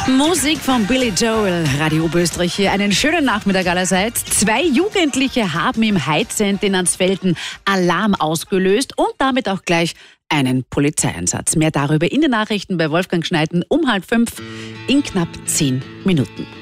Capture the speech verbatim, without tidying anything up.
Musik von Billy Joel, Radio Oberösterreich hier. Einen schönen Nachmittag allerseits. Zwei Jugendliche haben im Heizcenter in Ansfelden Alarm ausgelöst und damit auch gleich einen Polizeieinsatz. Mehr darüber in den Nachrichten bei Wolfgang Schneiden um halb fünf in knapp zehn Minuten.